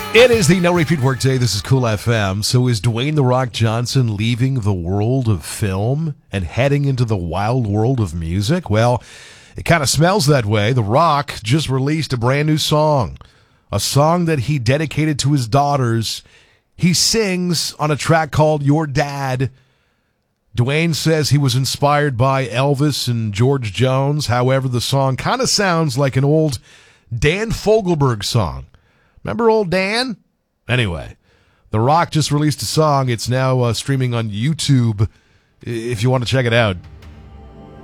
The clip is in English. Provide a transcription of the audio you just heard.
It is the No Repeat Workday. This is Cool FM. So is Dwayne "The Rock" Johnson leaving the world of film and heading into the wild world of music? Well, it kind of smells that way. The Rock just released a brand new song, a song that he dedicated to his daughters. He sings on a track called Your Dad. Dwayne says he was inspired by Elvis and George Jones. However, the song kind of sounds like an old Dan Fogelberg song. Remember old Dan? Anyway, The Rock just released a song. It's now streaming on YouTube if you want to check it out.